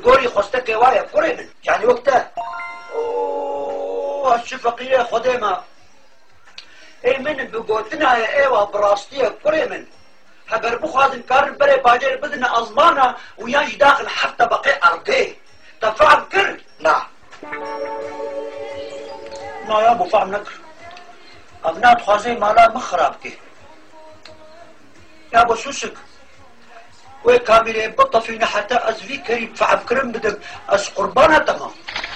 دكتوري خوستك وايا كوري من يعني وقتها الشفقية خديمة اي من بقوتنا يا ايوه براستية كوري من هقر بخوازن كارن بري باجر بدنا ازمانة ويانج داخل حتى بقي ارضي تفعل كر لا ما يا ابو فعل نكر ابنات خوازي مالا مخرابتي يا ابو سوسك وي كاميري بطة فينا حتى ازفي كريم فعل كرم بدك از قربانة تمام